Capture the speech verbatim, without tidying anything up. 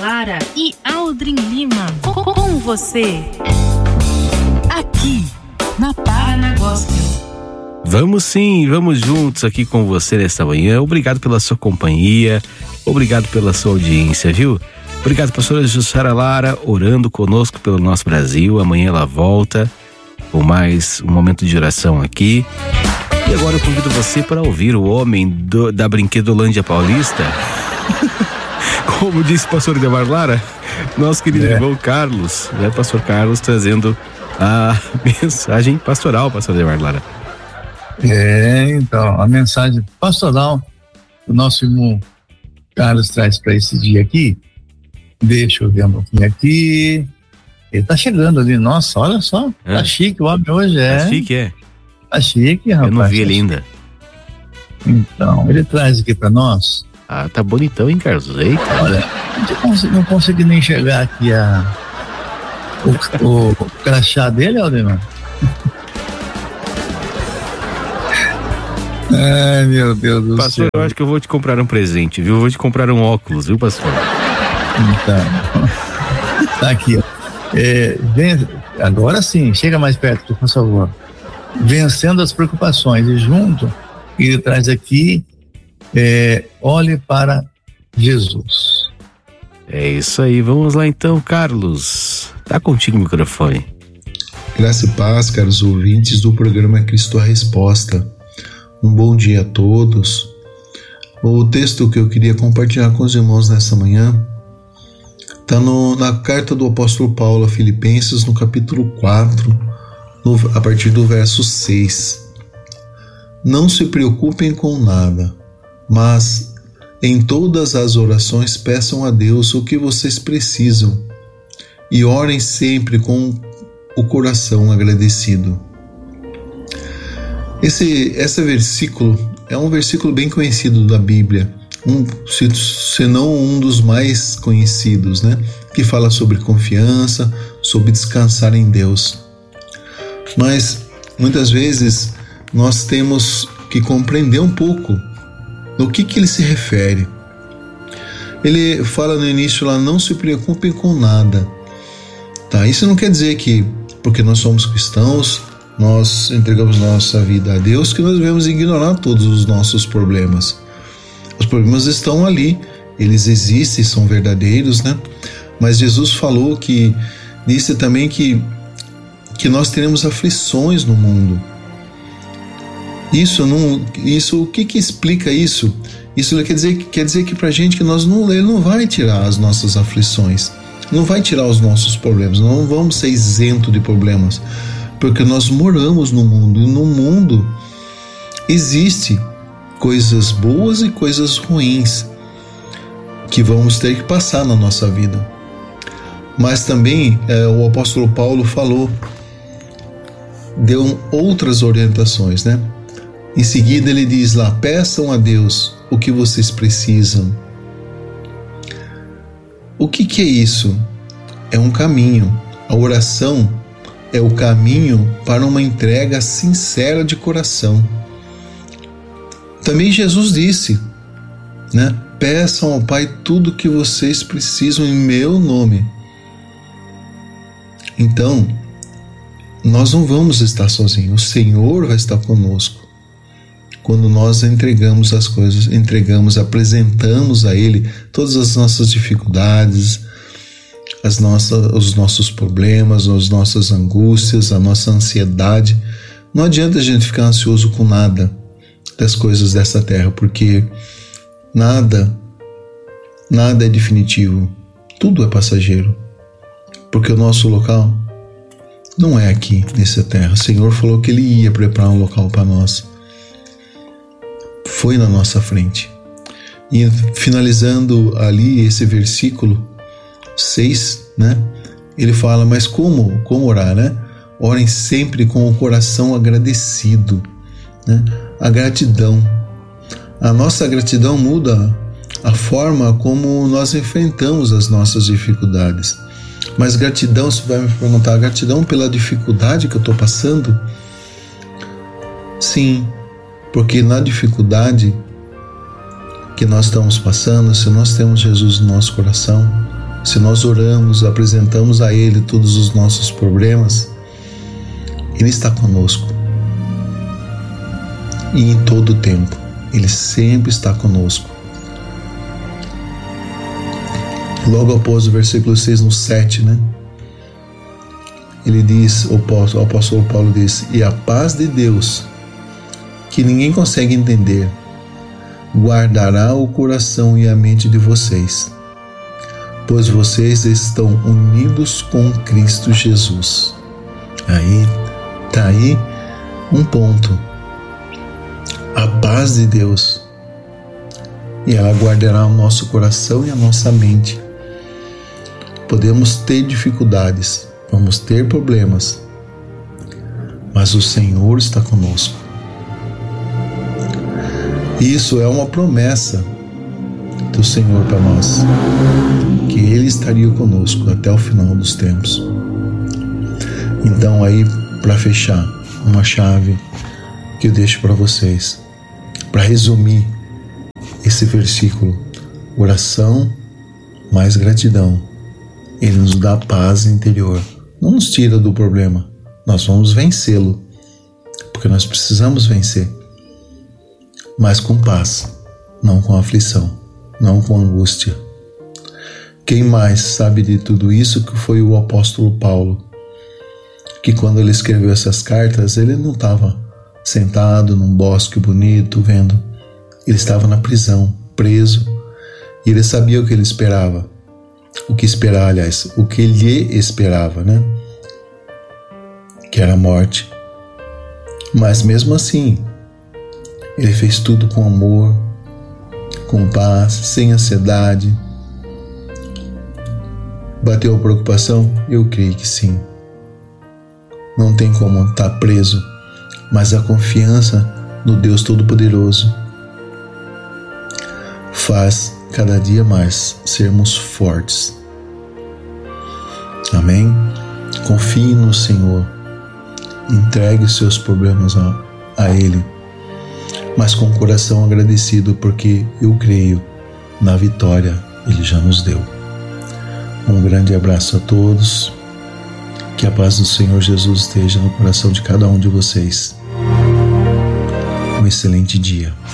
Lara e Aldrin Lima. Com você, aqui na Para Gospel. Vamos sim, vamos juntos aqui com você nesta manhã. Obrigado pela sua companhia, obrigado pela sua audiência, viu? Obrigado, pastora Jussara Lara, orando conosco pelo nosso Brasil. Amanhã ela volta com mais um momento de oração aqui. E agora eu convido você para ouvir o homem do, da Brinquedolândia Paulista. Como disse o pastor Idemar Lara, nosso querido é. irmão Carlos, né? Pastor Carlos trazendo a mensagem pastoral, pastor Idemar Lara. É, então, a mensagem pastoral que o nosso irmão Carlos traz para esse dia aqui. Deixa eu ver um pouquinho aqui. Ele tá chegando ali, nossa, olha só, é. tá chique o homem hoje, é. Tá chique, é. Tá chique, rapaz. Eu não vi ele ainda. Então, ele traz aqui para nós. Ah, tá bonitão, hein, Carlos? Eita. Olha, não consegui nem enxergar aqui a, o, o, o crachá dele, Aldemar. Ai, meu Deus do pastor, céu. Pastor, eu acho que eu vou te comprar um presente, viu? Eu vou te comprar um óculos, viu, pastor? Então, tá aqui, ó. É, vem, agora sim, chega mais perto, por favor. Vencendo as preocupações. E junto, ele traz aqui, é, olhe para Jesus. É isso aí, vamos lá então, Carlos. Tá contigo o microfone. Graça e paz, caros ouvintes do programa Cristo a Resposta. Um bom dia a todos. O texto que eu queria compartilhar com os irmãos nessa manhã está na carta do apóstolo Paulo a Filipenses, no capítulo quatro, no, a partir do verso seis. Não se preocupem com nada, mas em todas as orações peçam a Deus o que vocês precisam e orem sempre com o coração agradecido. Esse, esse versículo é um versículo bem conhecido da Bíblia, um, se, se não um dos mais conhecidos, né? Que fala sobre confiança, sobre descansar em Deus. Mas muitas vezes nós temos que compreender um pouco no que, que ele se refere. Ele fala no início lá, não se preocupem com nada. Tá? Isso não quer dizer que, porque nós somos cristãos, nós entregamos nossa vida a Deus, que nós devemos ignorar todos os nossos problemas. Os problemas estão ali, eles existem, são verdadeiros, né? Mas Jesus falou que, disse também que, que nós teremos aflições no mundo. Isso não, isso, o que que explica isso? Isso quer dizer, quer dizer que pra gente que nós não, ele não vai tirar as nossas aflições, não vai tirar os nossos problemas, não vamos ser isentos de problemas. Porque nós moramos no mundo, e no mundo existe coisas boas e coisas ruins que vamos ter que passar na nossa vida. Mas também é, o apóstolo Paulo falou, deu outras orientações, né? Em seguida ele diz lá, peçam a Deus o que vocês precisam. O que que é isso? É um caminho. A oração é o caminho para uma entrega sincera de coração. Também Jesus disse, né? Peçam ao Pai tudo o que vocês precisam em meu nome. Então, nós não vamos estar sozinhos. O Senhor vai estar conosco. Quando nós entregamos as coisas, entregamos, apresentamos a Ele todas as nossas dificuldades, As nossas, os nossos problemas, as nossas angústias, a nossa ansiedade. Não adianta a gente ficar ansioso com nada das coisas dessa terra, porque nada, nada é definitivo. Tudo é passageiro. Porque o nosso local não é aqui, nessa terra. O Senhor falou que Ele ia preparar um local para nós. Foi na nossa frente. E finalizando ali esse versículo seis, né? Ele fala, mas como, como orar, né? Orem sempre com o coração agradecido, né? A gratidão. A nossa gratidão muda a forma como nós enfrentamos as nossas dificuldades. Mas gratidão, você vai me perguntar, gratidão pela dificuldade que eu estou passando? Sim, porque na dificuldade que nós estamos passando, se nós temos Jesus no nosso coração, se nós oramos, apresentamos a Ele todos os nossos problemas, Ele está conosco. E em todo o tempo, Ele sempre está conosco. Logo após o versículo seis, no sete, né? Ele diz, o apóstolo, o apóstolo Paulo diz: e a paz de Deus, que ninguém consegue entender, guardará o coração e a mente de vocês, pois vocês estão unidos com Cristo Jesus. Aí, tá aí um ponto. A paz de Deus, e ela guardará o nosso coração e a nossa mente. Podemos ter dificuldades, vamos ter problemas, mas o Senhor está conosco. Isso é uma promessa do Senhor para nós, que Ele estaria conosco até o final dos tempos. Então aí, para fechar, uma chave que eu deixo para vocês, para resumir esse versículo: oração mais gratidão, Ele nos dá paz interior, não nos tira do problema, nós vamos vencê-lo, porque nós precisamos vencer, mas com paz, não com aflição, não com angústia. Quem mais sabe de tudo isso que foi o apóstolo Paulo, que quando ele escreveu essas cartas, ele não estava sentado num bosque bonito vendo, ele estava na prisão, preso, e ele sabia o que ele esperava, o que esperar, aliás, o que lhe esperava, né? Que era a morte. Mas mesmo assim, ele fez tudo com amor, com paz, sem ansiedade. Bateu a preocupação? Eu creio que sim. Não tem como estar preso, mas a confiança no Deus Todo-Poderoso faz cada dia mais sermos fortes. Amém? Confie no Senhor, entregue os seus problemas a, a Ele, mas com o coração agradecido, porque eu creio na vitória Ele já nos deu. Um grande abraço a todos, que a paz do Senhor Jesus esteja no coração de cada um de vocês. Um excelente dia.